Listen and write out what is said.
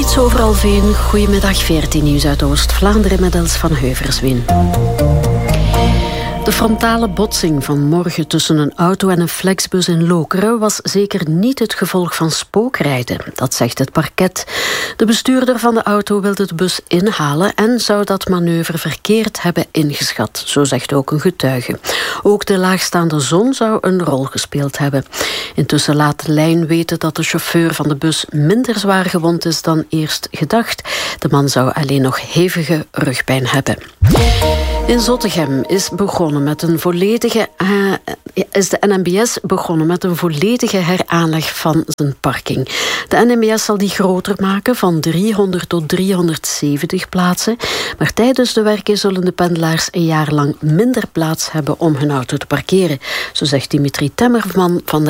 Spits over Alveen. Goedemiddag, 14 nieuws uit Oost-Vlaanderen met Els van Heuverswin. De frontale botsing van morgen tussen een auto en een flexbus in Lokeren was zeker niet het gevolg van spookrijden. Dat zegt het parket. De bestuurder van de auto wilde de bus inhalen en zou dat manoeuvre verkeerd hebben ingeschat. Zo zegt ook een getuige. Ook de laagstaande zon zou een rol gespeeld hebben. Intussen laat de lijn weten dat de chauffeur van de bus minder zwaar gewond is dan eerst gedacht. De man zou alleen nog hevige rugpijn hebben. In Zottegem is de NMBS begonnen met een volledige heraanleg van zijn parking. De NMBS zal die groter maken van 300 tot 370 plaatsen. Maar tijdens de werken zullen de pendelaars een jaar lang minder plaats hebben om hun auto te parkeren. Zo zegt Dimitri Temmerman van